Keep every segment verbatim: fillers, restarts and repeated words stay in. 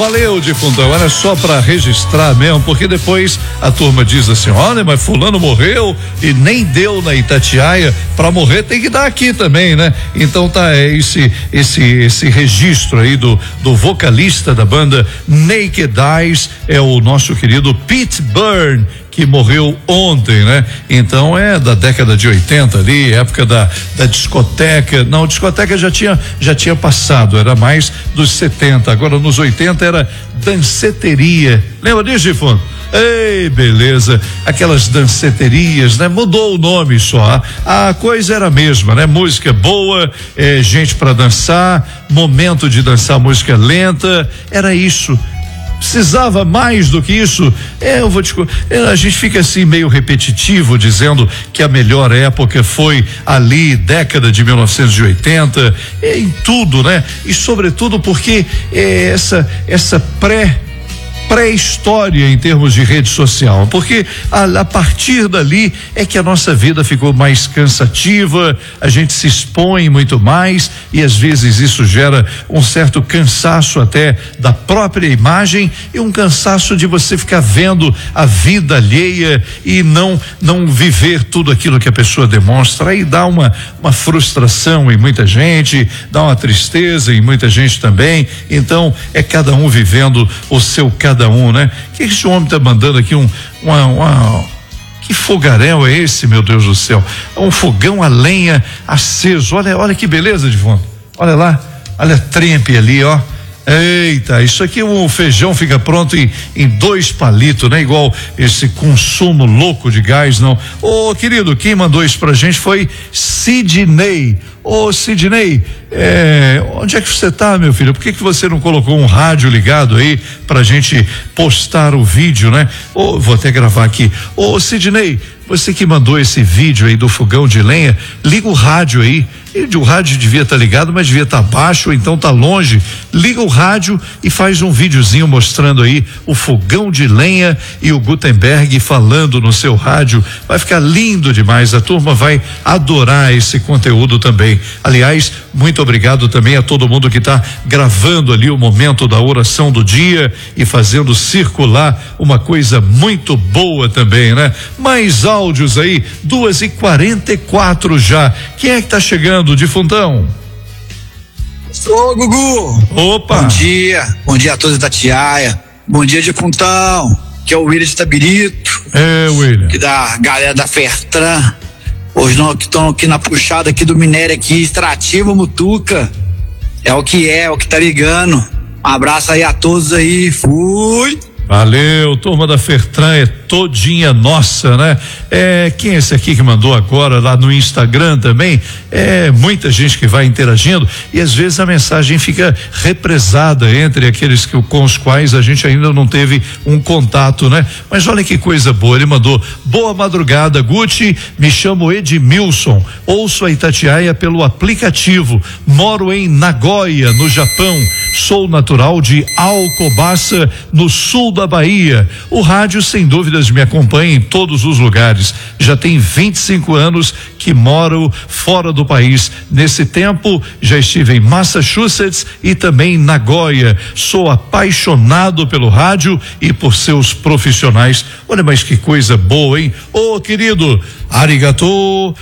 valeu, defuntão, era só para registrar mesmo, porque depois a turma diz assim, olha, mas fulano morreu e nem deu na Itatiaia, para morrer tem que dar aqui também, né? Então tá, é esse esse esse registro aí do do vocalista da banda Naked Eyes, é o nosso querido Pete Byrne, que morreu ontem, né? Então é da década de oitenta ali, época da, da discoteca. Não, discoteca já tinha, já tinha passado, era mais dos setenta. Agora nos oitenta era danceteria. Lembra disso, defunto? Ei, beleza, aquelas danceterias, né? Mudou o nome só, a coisa era a mesma, né? Música boa, é, gente para dançar, momento de dançar música lenta, era isso. Precisava mais do que isso? É, eu vou te, a gente fica assim meio repetitivo dizendo que a melhor época foi ali, década de mil novecentos e oitenta, é, em tudo, né? E sobretudo porque é, essa essa pré pré-história em termos de rede social, porque a, a partir dali é que a nossa vida ficou mais cansativa, a gente se expõe muito mais e às vezes isso gera um certo cansaço até da própria imagem e um cansaço de você ficar vendo a vida alheia e não não viver tudo aquilo que a pessoa demonstra, aí dá uma uma frustração em muita gente, dá uma tristeza em muita gente também. Então é cada um vivendo o seu cada um, né? O que esse homem tá mandando aqui? Um, uma, uma, que fogaréu é esse, meu Deus do céu? Um fogão a lenha aceso. Olha, olha que beleza de fundo. Olha lá, olha a trempe ali, ó. Eita, isso aqui o feijão fica pronto em, em dois palitos, né? Igual esse consumo louco de gás, não. Ô, querido, quem mandou isso pra gente foi Sidney. Ô, Sidney, é, onde é que você tá, meu filho? Por que que você não colocou um rádio ligado aí pra gente postar o vídeo, né? Ô, vou até gravar aqui. Ô, Sidney, você que mandou esse vídeo aí do fogão de lenha, liga o rádio aí. E o rádio devia estar tá ligado, mas devia estar tá baixo, ou então tá longe. Liga o rádio e faz um videozinho mostrando aí o fogão de lenha e o Gutenberg falando no seu rádio. Vai ficar lindo demais, a turma vai adorar esse conteúdo também. Aliás, muito obrigado também a todo mundo que está gravando ali o momento da oração do dia e fazendo circular uma coisa muito boa também, né? Mais áudios aí, duas e quarenta e quatro já. Quem é que tá chegando? Do defuntão. Ô, Gugu. Opa. Bom dia. Bom dia a todos da Itatiaia. Bom dia, defuntão. Que é o William de Tabirito. É, William. Que da galera da Fertran. Hoje nós que estão aqui na puxada aqui do minério aqui, extrativo Mutuca. É o que é, é o que tá ligando. Um abraço aí a todos aí. Fui. Valeu, turma da Fertran é todinha nossa, né? É, quem é esse aqui que mandou agora lá no Instagram também? É muita gente que vai interagindo e às vezes a mensagem fica represada entre aqueles que, com os quais a gente ainda não teve um contato, né? Mas olha que coisa boa, ele mandou: boa madrugada, Guti, me chamo Edmilson, ouço a Itatiaia pelo aplicativo, moro em Nagoya, no Japão, sou natural de Alcobaça, no sul da Bahia. O rádio sem dúvidas me acompanha em todos os lugares. Já tem vinte e cinco anos que moro fora do país. Nesse tempo já estive em Massachusetts e também em Nagoya. Sou apaixonado pelo rádio e por seus profissionais. Olha, mas que coisa boa, hein? Ô, querido, arigato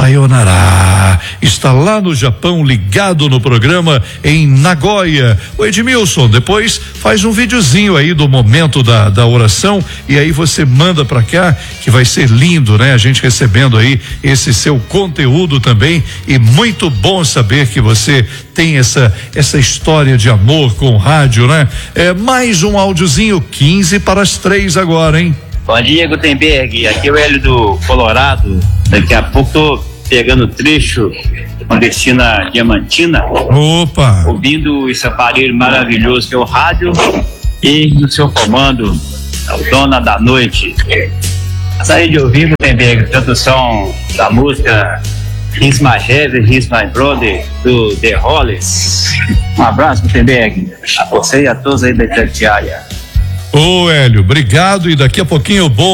sayonara. Está lá no Japão, ligado no programa em Nagoya. O Edmilson, depois faz um videozinho aí do momento da, da oração e aí você manda pra cá, que vai ser lindo, né? A gente recebendo aí esse seu conteúdo também, e muito bom saber que você tem essa essa história de amor com o rádio, né? É mais um áudiozinho, quinze para as três agora, hein? Bom dia, Gutenberg, aqui é o Hélio do Colorado. Daqui a pouco tô pegando trecho com destino a Diamantina. Opa! Ouvindo esse aparelho maravilhoso que é o rádio e no seu comando, o Dona da Noite. Saí de ouvir, Gutenberg, tradução da música He's My Heaven, He's My Brother, do The Hollies. Um abraço, Gutenberg, a você e a todos aí da Itatiaia. Ô, Hélio, obrigado, e daqui a pouquinho, bom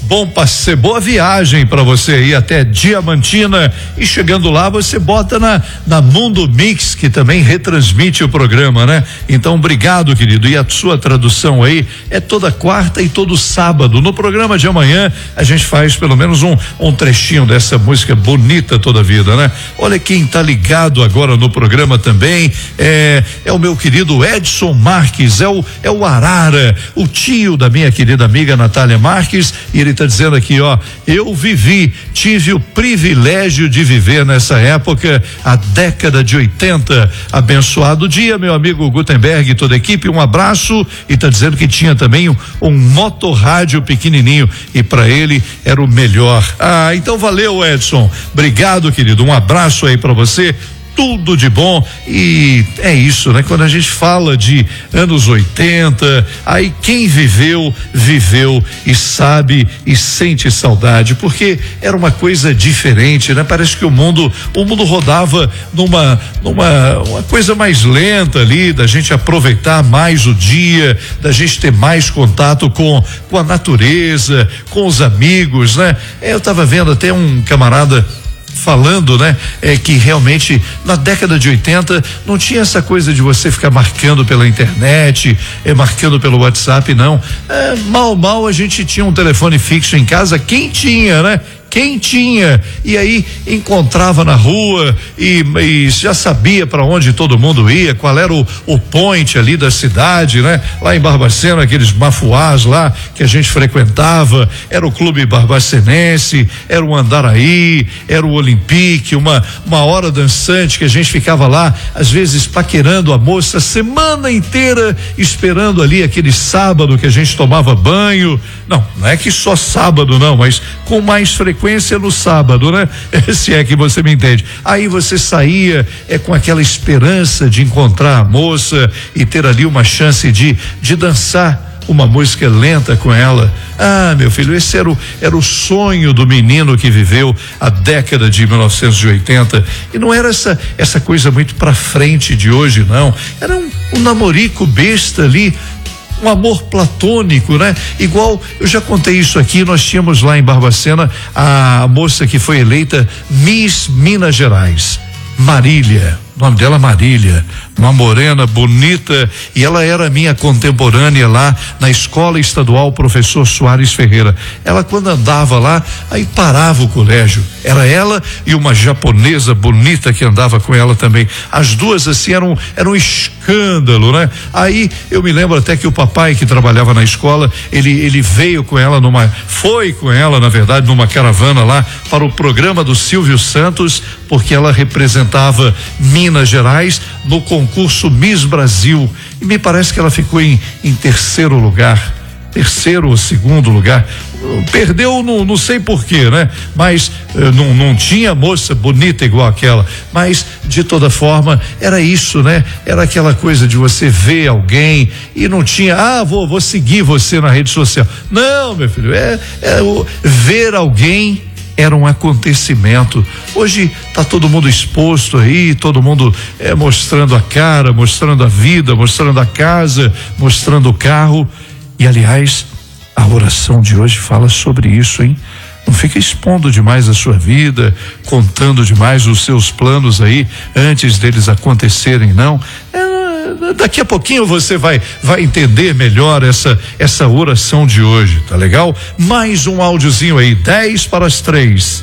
bom passe, boa viagem para você ir até Diamantina e chegando lá você bota na, na Mundo Mix, que também retransmite o programa, né? Então, obrigado, querido. E a sua tradução aí é toda quarta e todo sábado. No programa de amanhã a gente faz pelo menos um, um trechinho dessa música bonita toda a vida, né? Olha quem tá ligado agora no programa também, é, é o meu querido Edson Marques, é o, é o Arara, o tio da minha querida amiga Natália Marques, e ele tá dizendo aqui, ó, eu vivi, tive o privilégio de viver nessa época, a década de oitenta, abençoado dia, meu amigo Gutenberg e toda a equipe, um abraço, e tá dizendo que tinha também um, um motorrádio pequenininho, e para ele era o melhor. Ah, então valeu, Edson, obrigado, querido, um abraço aí para você, tudo de bom. E é isso, né? Quando a gente fala de anos oitenta, aí quem viveu, viveu e sabe e sente saudade, porque era uma coisa diferente, né? Parece que o mundo, o mundo rodava numa, numa uma coisa mais lenta ali, da gente aproveitar mais o dia, da gente ter mais contato com, com a natureza, com os amigos, né? Eu tava vendo até um camarada falando, né, é que realmente na década de oitenta não tinha essa coisa de você ficar marcando pela internet, é, marcando pelo WhatsApp, não. É, mal, mal a gente tinha um telefone fixo em casa, quem tinha, né? Quem tinha, e aí encontrava na rua e, e já sabia para onde todo mundo ia, qual era o, o point ali da cidade, né? Lá em Barbacena, aqueles mafuás lá que a gente frequentava, era o Clube Barbacenense, era o Andaraí, era o Olympique, uma, uma hora dançante que a gente ficava lá, às vezes paquerando a moça a semana inteira, esperando ali aquele sábado que a gente tomava banho. Não, não é que só sábado não, mas com mais frequência no sábado, né? Se é que você me entende. Aí você saía é com aquela esperança de encontrar a moça e ter ali uma chance de de dançar uma música lenta com ela. Ah, meu filho, esse era o, era o sonho do menino que viveu a década de mil novecentos e oitenta, e não era essa essa coisa muito pra frente de hoje, não. Era um, um namorico besta ali, um amor platônico, né? Igual, eu já contei isso aqui, nós tínhamos lá em Barbacena a moça que foi eleita Miss Minas Gerais, Marília, o nome dela Marília, uma morena bonita, e ela era minha contemporânea lá na Escola Estadual Professor Soares Ferreira. Ela, quando andava lá, aí parava o colégio, era ela e uma japonesa bonita que andava com ela também, as duas assim eram, eram um escândalo, né? Aí eu me lembro até que o papai que trabalhava na escola, ele, ele veio com ela numa, foi com ela na verdade numa caravana lá para o programa do Silvio Santos, porque ela representava Minas Gerais no concurso Miss Brasil, e me parece que ela ficou em, em terceiro lugar, terceiro ou segundo lugar, perdeu, não, não sei porquê, né? Mas eh, não, não tinha moça bonita igual aquela, mas de toda forma era isso, né? Era aquela coisa de você ver alguém e não tinha, ah, vou, vou seguir você na rede social. Não, meu filho, é, é o, ver alguém era um acontecimento. Hoje tá todo mundo exposto aí, todo mundo é, mostrando a cara, mostrando a vida, mostrando a casa, mostrando o carro. E aliás, a oração de hoje fala sobre isso, hein? Não fica expondo demais a sua vida, contando demais os seus planos aí antes deles acontecerem, não. É, daqui a pouquinho você vai vai entender melhor essa essa oração de hoje, tá legal? Mais um áudiozinho aí, dez para as três.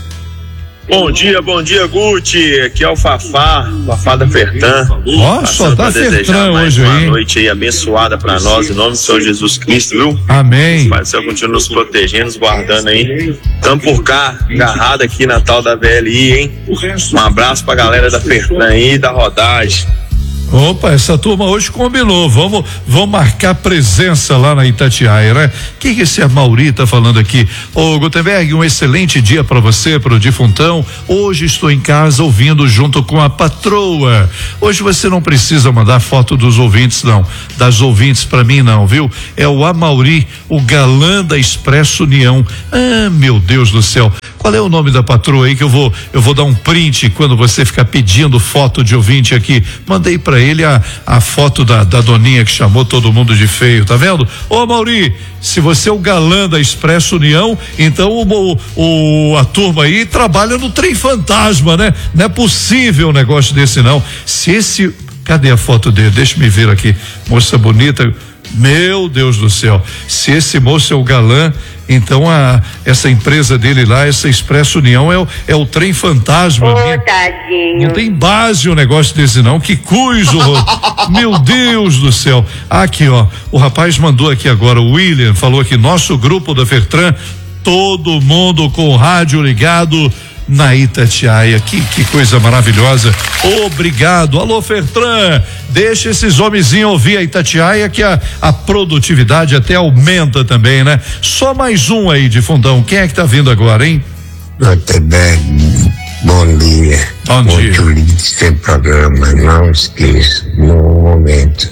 Bom dia, bom dia, Guti. Aqui é o Fafá, Fafá da Fertan. Ó, só dá Fertan hoje aí. Uma noite aí abençoada pra nós, em nome do Senhor Jesus Cristo, viu? Amém. Pai do céu continua nos protegendo, nos guardando aí. Tamo por cá, agarrado aqui na tal da V L I, hein? Um abraço pra galera da Fertan aí, da rodagem. Opa, essa turma hoje combinou, vamos, vamos marcar presença lá na Itatiaia, né? O que que esse Amauri tá falando aqui? Ô Gutenberg, um excelente dia para você, pro Difuntão. Hoje estou em casa ouvindo junto com a patroa. Hoje você não precisa mandar foto dos ouvintes, não, das ouvintes para mim não, viu? É o Amauri, o galã da Expresso União. Ah, meu Deus do céu, Qual é o nome da patroa aí que eu vou, eu vou dar um print quando você ficar pedindo foto de ouvinte aqui. Mandei pra ele a, a foto da, da doninha que chamou todo mundo de feio, tá vendo? Ô Mauri, se você é o galã da Expresso União, então o, o, a turma aí trabalha no trem fantasma, né? Não é possível um negócio desse não. Se esse, cadê a foto dele? Deixa me ver aqui, moça bonita. Meu Deus do céu, se esse moço é o galã, então a, essa empresa dele lá, essa Expresso União é o, é o trem fantasma. Ô, minha, tadinho. não tem base um negócio desse não, que coisa. Meu Deus do céu. Aqui ó, o rapaz mandou aqui agora, o William falou aqui, nosso grupo da Fertran, todo mundo com o rádio ligado na Itatiaia, que, que coisa maravilhosa, obrigado. Alô Fertran, deixa esses homenzinhos ouvir a Itatiaia que a, a produtividade até aumenta também, né? Só mais um aí de fundão, quem é que tá vindo agora, hein? Roteberg, bom dia. Bom dia. Muito lindo seu programa, não esqueça, no momento,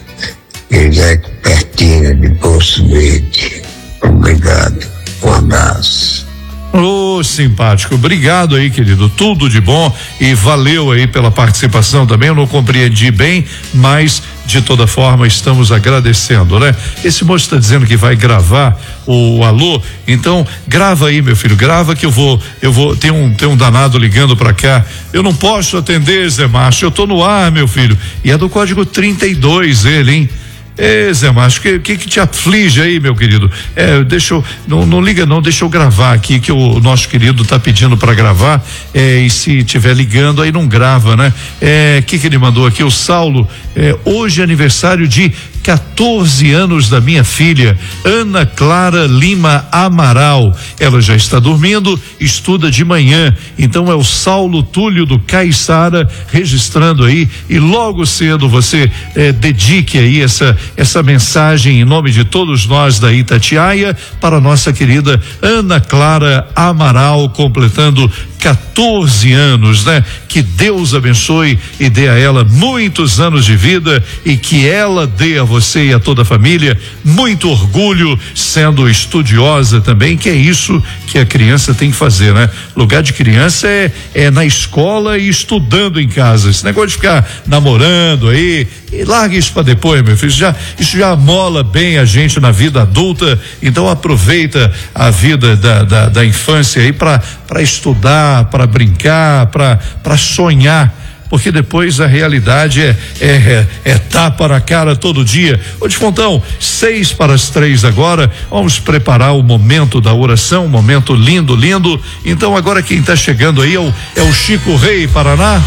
José Pertina de Poço Verde, obrigado, um abraço. Ô, oh, simpático, obrigado aí, querido, tudo de bom e valeu aí pela participação também, eu não compreendi bem, mas de toda forma estamos agradecendo, né? Esse moço está dizendo que vai gravar o alô, então grava aí, meu filho, grava que eu vou, eu vou, tem um, tem um danado ligando pra cá, eu não posso atender, Zé Márcio, eu tô no ar, meu filho, e é do código trinta e dois ele, hein? Ê, Zé Márcio, o que, que que te aflige aí, meu querido? É, deixa eu, não, não liga não, deixa eu gravar aqui que o nosso querido tá pedindo para gravar, é, e se tiver ligando aí não grava, né? É, que que ele mandou aqui? O Saulo, é, hoje é aniversário de quatorze anos da minha filha, Ana Clara Lima Amaral. Ela já está dormindo, estuda de manhã. Então é o Saulo Túlio do Caiçara registrando aí e logo cedo você eh, dedique aí essa essa mensagem em nome de todos nós da Itatiaia para nossa querida Ana Clara Amaral, completando quatorze anos, né? Que Deus abençoe e dê a ela muitos anos de vida e que ela dê a você e a toda a família muito orgulho, sendo estudiosa também, que é isso que a criança tem que fazer, né? Lugar de criança é, é na escola e estudando em casa. Esse negócio de ficar namorando aí, e larga isso para depois, meu filho. Isso já, isso já amola bem a gente na vida adulta. Então aproveita a vida da, da, da infância aí para para estudar, para brincar, para para sonhar. Porque depois a realidade é, é, é, é tapa na cara todo dia. Ô de Fontão, seis para as três agora, vamos preparar o momento da oração, um momento lindo, lindo. Então agora quem está chegando aí é o, é o Chico Rei Paraná.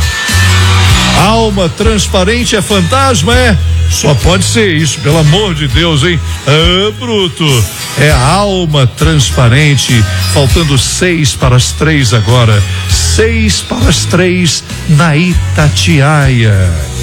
Alma transparente é fantasma, é? Só pode ser isso, pelo amor de Deus, hein? Ah, bruto. É a alma transparente. Faltando seis para as três agora. Seis para as três na Itatiaia.